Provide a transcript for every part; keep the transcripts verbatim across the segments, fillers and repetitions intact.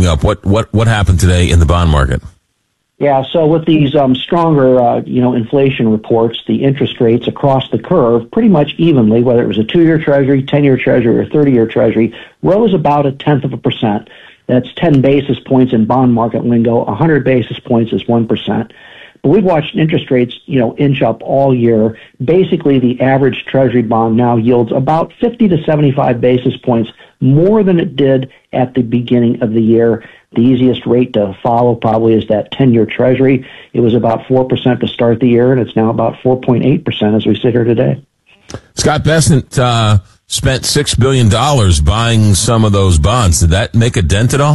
going up. What what what happened today in the bond market? Yeah, so with these um, stronger, uh, you know, inflation reports, the interest rates across the curve pretty much evenly, whether it was a two-year Treasury, ten-year Treasury, or thirty-year Treasury, rose about a tenth of a percent. That's ten basis points in bond market lingo. one hundred basis points is one percent. But we've watched interest rates, you know, inch up all year. Basically, the average Treasury bond now yields about fifty to seventy-five basis points more than it did at the beginning of the year. The easiest rate to follow probably is that ten-year Treasury. It was about four percent to start the year, and it's now about four point eight percent as we sit here today. Scott Bessent uh, spent six billion dollars buying some of those bonds. Did that make a dent at all?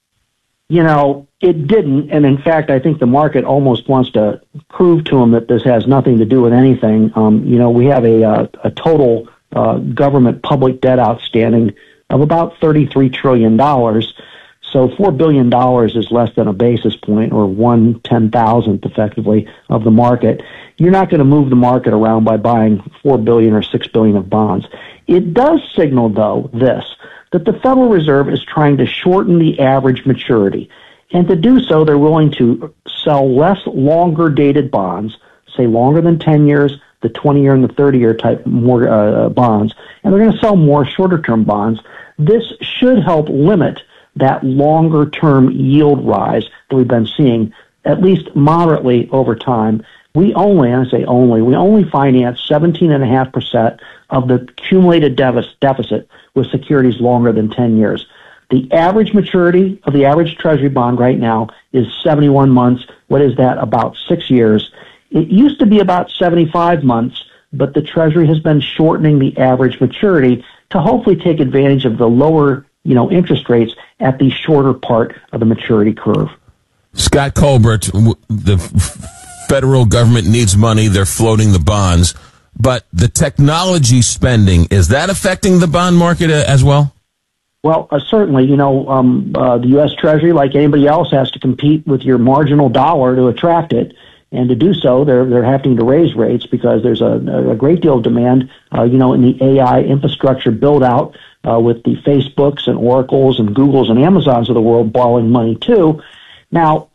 You know, it didn't, and in fact, I think the market almost wants to prove to him that this has nothing to do with anything. Um, you know, we have a, uh, a total uh, government public debt outstanding of about thirty-three trillion dollars. So four billion dollars is less than a basis point, or one ten thousandth effectively of the market. You're not going to move the market around by buying four billion dollars or six billion dollars of bonds. It does signal, though, this, that the Federal Reserve is trying to shorten the average maturity. And to do so, they're willing to sell less longer-dated bonds, say longer than ten years, the twenty-year and the thirty-year type more uh, bonds, and they're going to sell more shorter-term bonds. This should help limit that longer-term yield rise that we've been seeing, at least moderately over time. We only, and I say only, we only finance seventeen point five percent of the accumulated deficit with securities longer than ten years. The average maturity of the average Treasury bond right now is seventy-one months. What is that? About six years. It used to be about seventy-five months, but the Treasury has been shortening the average maturity to hopefully take advantage of the lower, you know, interest rates at the shorter part of the maturity curve. Scott Colbert, the federal government needs money. They're floating the bonds. But the technology spending, is that affecting the bond market as well? Well, uh, certainly, you know, um, uh, the U S Treasury, like anybody else, has to compete with your marginal dollar to attract it. And to do so, they're they're having to raise rates because there's a, a great deal of demand, uh, you know, in the A I infrastructure build-out uh, with the Facebooks and Oracles and Googles and Amazons of the world borrowing money too. Now,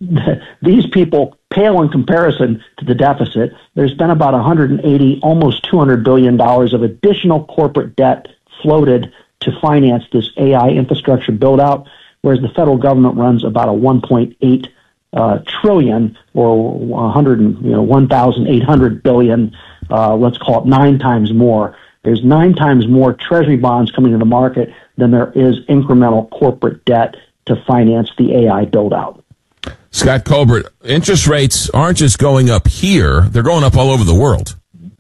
these people pale in comparison to the deficit. There's been about one hundred eighty, almost two hundred billion dollars of additional corporate debt floated to finance this A I infrastructure build-out, whereas the federal government runs about a one point eight uh, trillion, or one hundred, you know, one thousand eight hundred billion. Uh, let's call it nine times more. There's nine times more Treasury bonds coming to the market than there is incremental corporate debt to finance the A I build-out. Scott Colbert, interest rates aren't just going up here, they're going up all over the world.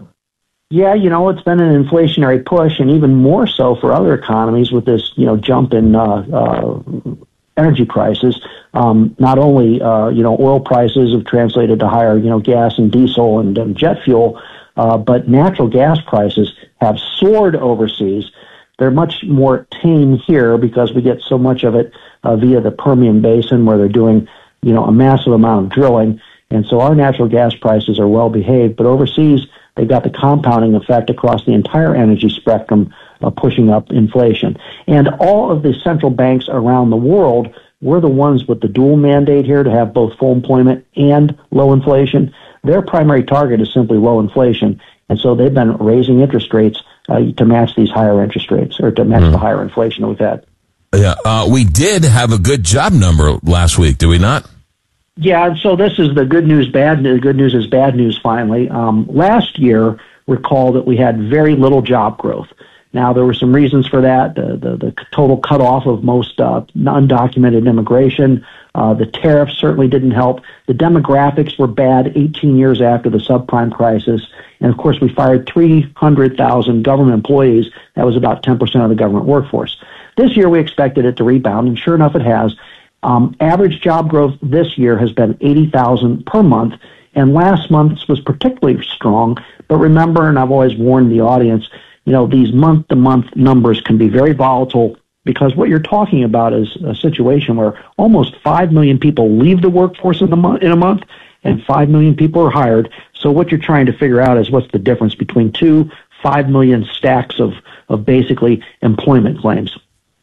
Yeah, you know, it's been an inflationary push, and even more so for other economies with this, you know, jump in uh, uh, energy prices. Um, not only, uh, you know, oil prices have translated to higher, you know, gas and diesel and, and jet fuel, uh, but natural gas prices have soared overseas. They're much more tame here because we get so much of it uh, via the Permian Basin, where they're doing, you know, a massive amount of drilling. And so our natural gas prices are well behaved, but overseas, they've got the compounding effect across the entire energy spectrum, uh, pushing up inflation. And all of the central banks around the world, we're the ones with the dual mandate here to have both full employment and low inflation. Their primary target is simply low inflation. And so they've been raising interest rates uh, to match these higher interest rates, or to match mm. the higher inflation that we've had. Yeah, uh, we did have a good job number last week, did we not? Yeah, so this is the good news, bad news. Good news is bad news, finally. Um, last year, recall that we had very little job growth. Now, there were some reasons for that, the, the, the total cutoff of most uh, undocumented immigration. Uh, the tariffs certainly didn't help. The demographics were bad eighteen years after the subprime crisis. And, of course, we fired three hundred thousand government employees. That was about ten percent of the government workforce. This year, we expected it to rebound, and sure enough, it has. Um, average job growth this year has been eighty thousand per month, and last month's was particularly strong. But remember, and I've always warned the audience, you know, these month-to-month numbers can be very volatile, because what you're talking about is a situation where almost five million people leave the workforce in, the mo- in a month, and five million people are hired. So what you're trying to figure out is what's the difference between two five million stacks of, of basically employment claims.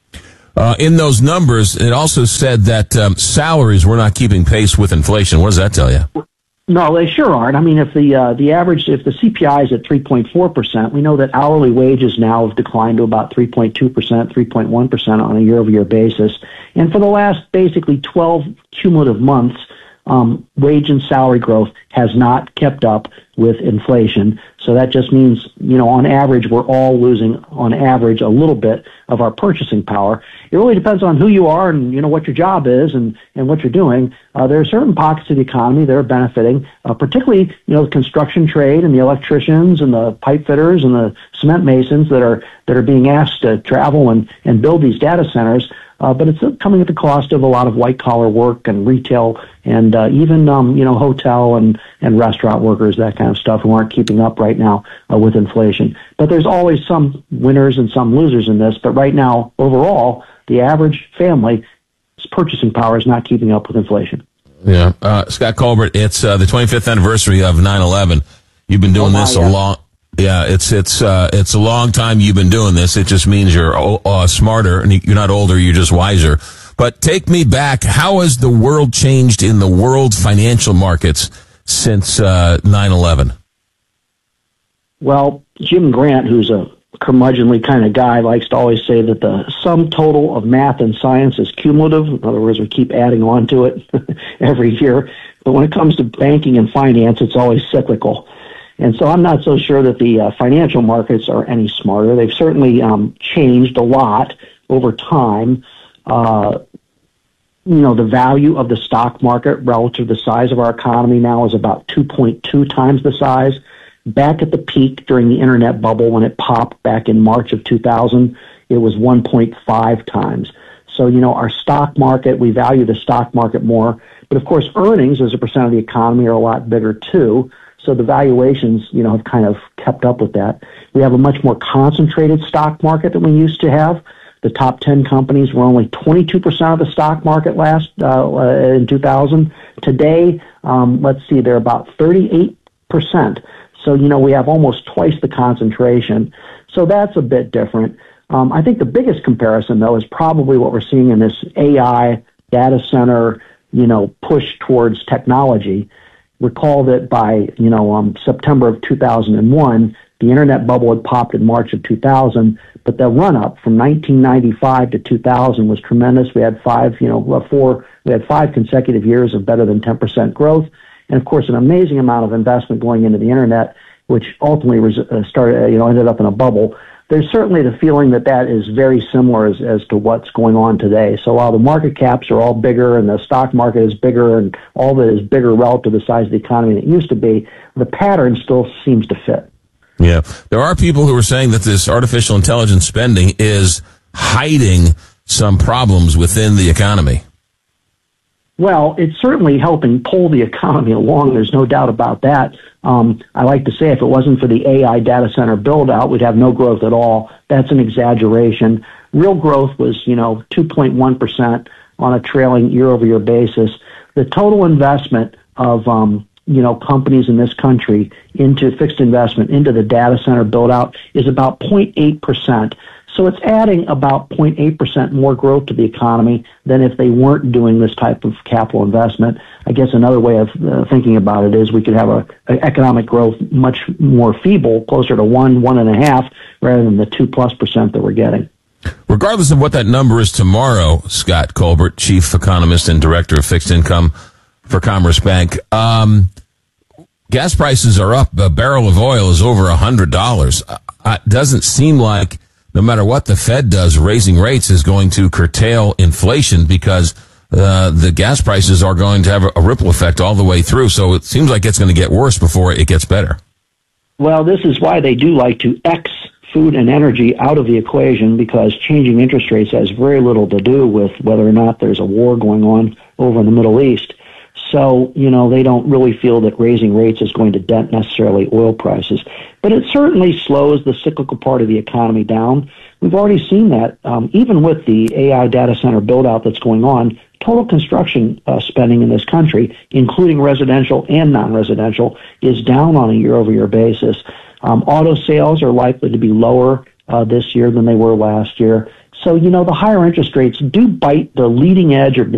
Uh, in those numbers, it also said that um, salaries were not keeping pace with inflation. What does that tell you? No, they sure aren't. I mean, if the uh, the average, if the C P I is at three point four percent, we know that hourly wages now have declined to about three point two percent, three point one percent on a year-over-year basis. And for the last basically twelve cumulative months, um, wage and salary growth has not kept up with inflation. So that just means, you know, on average, we're all losing, on average, a little bit of our purchasing power. It really depends on who you are and, you know, what your job is and, and what you're doing. Uh, there are certain pockets of the economy that are benefiting, uh, particularly, you know, the construction trade and the electricians and the pipe fitters and the cement masons that are that are being asked to travel and, and build these data centers. Uh, but it's coming at the cost of a lot of white-collar work and retail and uh, even, um, you know, hotel and, and restaurant workers, that kind of stuff, who aren't keeping up right now uh, with inflation. But there's always some winners and some losers in this. But right now, overall, the average family's purchasing power is not keeping up with inflation. Yeah. Uh, Scott Colbert, it's uh, the twenty-fifth anniversary of nine eleven. You've been doing oh my, this a yeah. long... Yeah, it's it's uh, it's a long time you've been doing this. It just means you're uh, smarter, and you're not older. You're just wiser. But take me back. How has the world changed in the world financial markets since uh, nine eleven? Well, Jim Grant, who's a curmudgeonly kind of guy, likes to always say that the sum total of math and science is cumulative. In other words, we keep adding on to it every year. But when it comes to banking and finance, it's always cyclical. And so I'm not so sure that the uh, financial markets are any smarter. They've certainly um, changed a lot over time. Uh, you know, the value of the stock market relative to the size of our economy now is about two point two times the size. Back at the peak during the internet bubble, when it popped back in March of two thousand, it was one point five times. So, you know, our stock market, we value the stock market more. But, of course, earnings as a percent of the economy are a lot bigger, too. So the valuations, you know, have kind of kept up with that. We have a much more concentrated stock market than we used to have. The top ten companies were only twenty-two percent of the stock market last uh, in two thousand. Today, um, let's see, they're about thirty-eight percent. So, you know, we have almost twice the concentration. So that's a bit different. Um, I think the biggest comparison, though, is probably what we're seeing in this A I data center, you know, push towards technology. Recall that by, you know, um, September of two thousand one, the internet bubble had popped in March of two thousand, but the run-up from nineteen ninety-five to two thousand was tremendous. We had five, you know, four, we had five consecutive years of better than ten percent growth, and of course, an amazing amount of investment going into the internet, which ultimately res- uh, started, uh, you know, ended up in a bubble. There's certainly the feeling that that is very similar as, as to what's going on today. So while the market caps are all bigger and the stock market is bigger and all that is bigger relative to the size of the economy than it used to be, the pattern still seems to fit. Yeah. There are people who are saying that this artificial intelligence spending is hiding some problems within the economy. Well, it's certainly helping pull the economy along. There's no doubt about that. Um, I like to say if it wasn't for the A I data center build out, we'd have no growth at all. That's an exaggeration. Real growth was, you know, two point one percent on a trailing year-over-year basis. The total investment of, um, you know, companies in this country into fixed investment into the data center build out is about zero point eight percent. So it's adding about zero point eight percent more growth to the economy than if they weren't doing this type of capital investment. I guess another way of uh, thinking about it is we could have a, a economic growth much more feeble, closer to one, one and a half, rather than the two plus percent that we're getting. Regardless of what that number is tomorrow, Scott Colbert, chief economist and director of fixed income for Commerce Bank, um, gas prices are up. A barrel of oil is over one hundred dollars. Uh, it doesn't seem like no matter what the Fed does, raising rates is going to curtail inflation because uh, the gas prices are going to have a, a ripple effect all the way through. So it seems like it's going to get worse before it gets better. Well, this is why they do like to X food and energy out of the equation, because changing interest rates has very little to do with whether or not there's a war going on over in the Middle East. So, you know, they don't really feel that raising rates is going to dent necessarily oil prices. But it certainly slows the cyclical part of the economy down. We've already seen that, um, even with the A I data center build-out that's going on. Total construction uh, spending in this country, including residential and non-residential, is down on a year-over-year basis. Um, auto sales are likely to be lower uh, this year than they were last year. So, you know, the higher interest rates do bite the leading edge of